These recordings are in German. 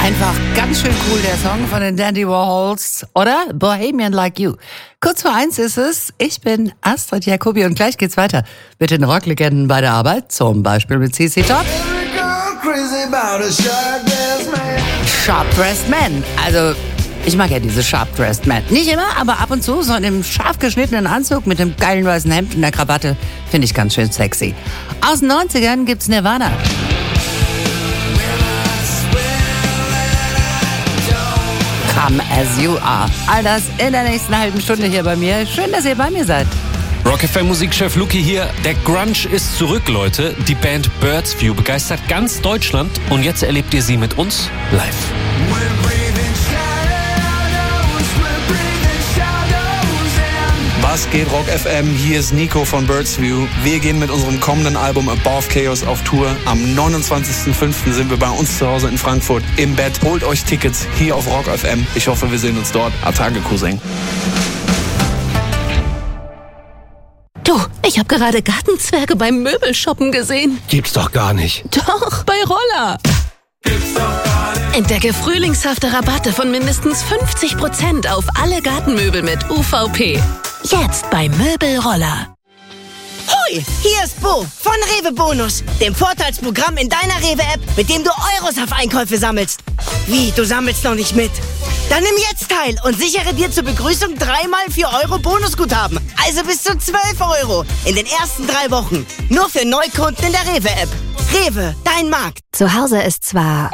Einfach ganz schön cool, der Song von den Dandy Warhols, oder? Bohemian Like You. Kurz vor 1 ist es. Ich bin Astrid Jacobi und gleich geht's weiter mit den Rocklegenden bei der Arbeit, zum Beispiel mit CC Top. Sharp Dressed Man. Also, ich mag ja diese Sharp Dressed Man. Nicht immer, aber ab und zu, so in dem scharf geschnittenen Anzug mit dem geilen weißen Hemd und der Krawatte, finde ich ganz schön sexy. Aus den 90ern gibt's Nirvana. Come as you are. All das in der nächsten halben Stunde hier bei mir. Schön, dass ihr bei mir seid. Rock FM Musikchef Luki hier. Der Grunge ist zurück, Leute. Die Band Birds View begeistert ganz Deutschland und jetzt erlebt ihr sie mit uns live. Was geht, Rock FM? Hier ist Nico von Birds View. Wir gehen mit unserem kommenden Album Above Chaos auf Tour. Am 29.05. sind wir bei uns zu Hause in Frankfurt im Bett. Holt euch Tickets hier auf Rock FM. Ich hoffe, wir sehen uns dort. Atage, Cousin. Du, ich habe gerade Gartenzwerge beim Möbelshoppen gesehen. Gibt's doch gar nicht. Doch, bei Roller. Gibt's doch gar nicht. Entdecke frühlingshafte Rabatte von mindestens 50% auf alle Gartenmöbel mit UVP. Jetzt bei Möbelroller. Hoi, hier ist Bo von Rewe Bonus, dem Vorteilsprogramm in deiner Rewe-App, mit dem du Euros auf Einkäufe sammelst. Wie, du sammelst noch nicht mit? Dann nimm jetzt teil und sichere dir zur Begrüßung 3x 4 Euro Bonusguthaben. Also bis zu 12 Euro in den ersten 3 Wochen. Nur für Neukunden in der Rewe-App. Rewe, dein Markt. Zu Hause ist zwar...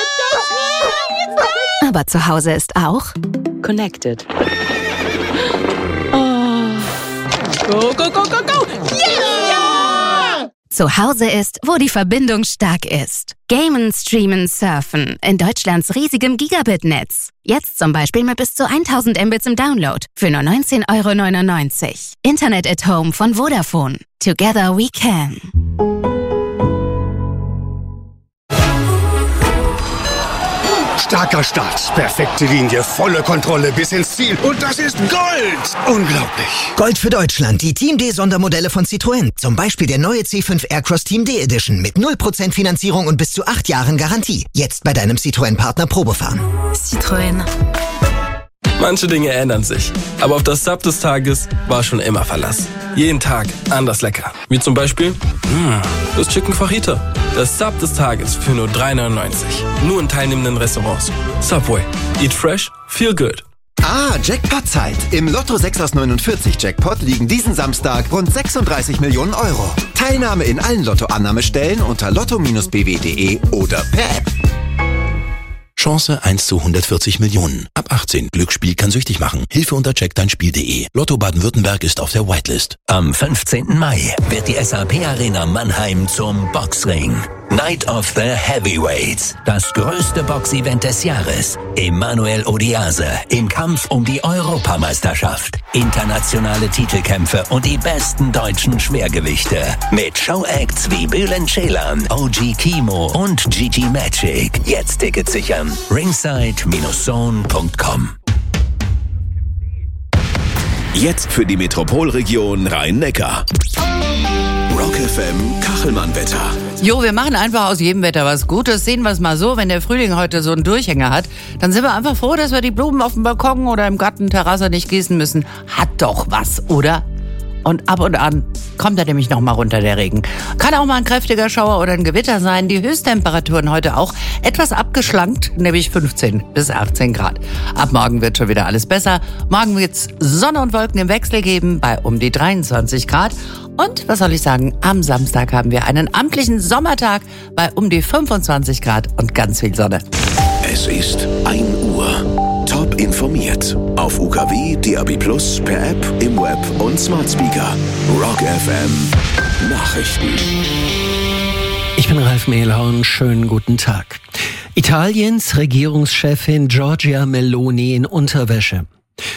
aber zu Hause ist auch... Connected. Go, go, go, go, go! Yeah! Zu Hause ist, wo die Verbindung stark ist. Gamen, streamen, surfen in Deutschlands riesigem Gigabit-Netz. Jetzt zum Beispiel mit bis zu 1000 Mbits im Download für nur 19,99 €. Internet at Home von Vodafone. Together we can. Starker Start, perfekte Linie, volle Kontrolle bis ins Ziel. Und das ist Gold! Unglaublich. Gold für Deutschland, die Team D-Sondermodelle von Citroën. Zum Beispiel der neue C5 Aircross Team D Edition mit 0% Finanzierung und bis zu 8 Jahren Garantie. Jetzt bei deinem Citroën-Partner Probefahren. Citroën. Manche Dinge ändern sich, aber auf das Sub des Tages war schon immer Verlass. Jeden Tag anders lecker. Wie zum Beispiel das Chicken Fajita. Das Sub des Tages für nur 3,99 €. Nur in teilnehmenden Restaurants. Subway. Eat fresh, feel good. Ah, Jackpot-Zeit. Im Lotto 6 aus 49 Jackpot liegen diesen Samstag rund 36 Millionen €. Teilnahme in allen Lottoannahmestellen unter lotto-bw.de oder per App. Chance 1 zu 140 Millionen. Ab 18. Glücksspiel kann süchtig machen. Hilfe unter checkdeinspiel.de. Lotto Baden-Württemberg ist auf der Whitelist. Am 15. Mai wird die SAP Arena Mannheim zum Boxring. Night of the Heavyweights. Das größte Boxevent des Jahres. Emanuel Odiase im Kampf um die Europameisterschaft. Internationale Titelkämpfe und die besten deutschen Schwergewichte. Mit Showacts wie Bülent Ceylan, OG Kimo und Gigi Magic. Jetzt Tickets sichern. ringside-zone.com. Jetzt für die Metropolregion Rhein-Neckar. Rock FM Kachelmann-Wetter. Jo, wir machen einfach aus jedem Wetter was Gutes. Sehen wir es mal so, wenn der Frühling heute so einen Durchhänger hat, dann sind wir einfach froh, dass wir die Blumen auf dem Balkon oder im Garten, Terrasse nicht gießen müssen. Hat doch was, oder? Und ab und an kommt er nämlich noch mal runter, der Regen. Kann auch mal ein kräftiger Schauer oder ein Gewitter sein. Die Höchsttemperaturen heute auch etwas abgeschlankt, nämlich 15 bis 18 Grad. Ab morgen wird schon wieder alles besser. Morgen wird's Sonne und Wolken im Wechsel geben bei um die 23 Grad. Und, was soll ich sagen, am Samstag haben wir einen amtlichen Sommertag bei um die 25 Grad und ganz viel Sonne. Es ist 1 Uhr. Top informiert. Auf UKW, DAB+, per App, im Web und Smart Speaker. Rock FM Nachrichten. Ich bin Ralf Mehlhorn. Schönen guten Tag. Italiens Regierungschefin Giorgia Meloni in Unterwäsche.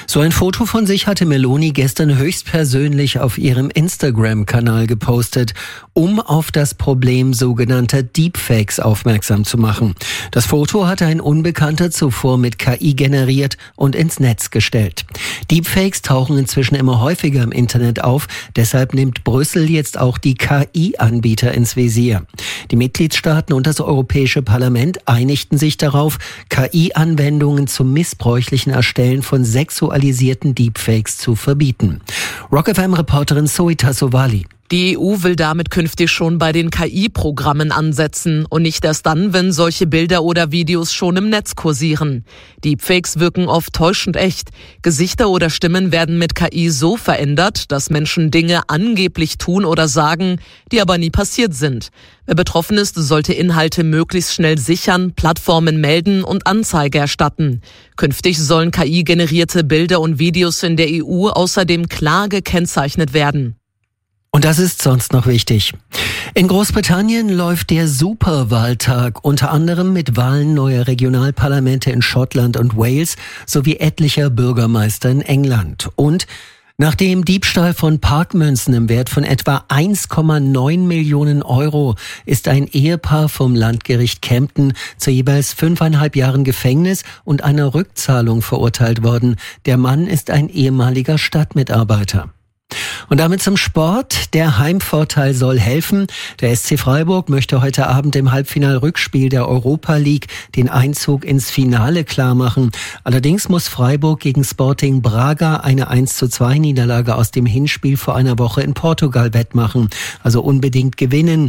So ein Foto von sich hatte Meloni gestern höchstpersönlich auf ihrem Instagram-Kanal gepostet, um auf das Problem sogenannter Deepfakes aufmerksam zu machen. Das Foto hatte ein Unbekannter zuvor mit KI generiert und ins Netz gestellt. Deepfakes tauchen inzwischen immer häufiger im Internet auf, deshalb nimmt Brüssel jetzt auch die KI-Anbieter ins Visier. Die Mitgliedstaaten und das Europäische Parlament einigten sich darauf, KI-Anwendungen zum missbräuchlichen Erstellen von sexualisierten Deepfakes zu verbieten. Rock FM-Reporterin Zoe Tassovali. Die EU will damit künftig schon bei den KI-Programmen ansetzen und nicht erst dann, wenn solche Bilder oder Videos schon im Netz kursieren. Deepfakes wirken oft täuschend echt. Gesichter oder Stimmen werden mit KI so verändert, dass Menschen Dinge angeblich tun oder sagen, die aber nie passiert sind. Wer betroffen ist, sollte Inhalte möglichst schnell sichern, Plattformen melden und Anzeige erstatten. Künftig sollen KI-generierte Bilder und Videos in der EU außerdem klar gekennzeichnet werden. Und das ist sonst noch wichtig. In Großbritannien läuft der Superwahltag, unter anderem mit Wahlen neuer Regionalparlamente in Schottland und Wales sowie etlicher Bürgermeister in England. Und nach dem Diebstahl von Parkmünzen im Wert von etwa 1,9 Millionen Euro ist ein Ehepaar vom Landgericht Kempten zu jeweils 5,5 Jahren Gefängnis und einer Rückzahlung verurteilt worden. Der Mann ist ein ehemaliger Stadtmitarbeiter. Und damit zum Sport. Der Heimvorteil soll helfen. Der SC Freiburg möchte heute Abend im Halbfinal-Rückspiel der Europa League den Einzug ins Finale klarmachen. Allerdings muss Freiburg gegen Sporting Braga eine 1:2 Niederlage aus dem Hinspiel vor einer Woche in Portugal wettmachen. Also unbedingt gewinnen.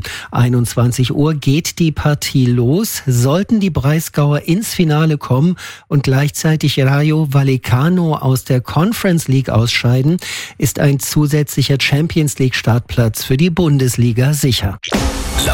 21 Uhr geht die Partie los. Sollten die Breisgauer ins Finale kommen und gleichzeitig Rayo Vallecano aus der Conference League ausscheiden, ist ein zusätzlicher Champions League Startplatz für die Bundesliga sicher.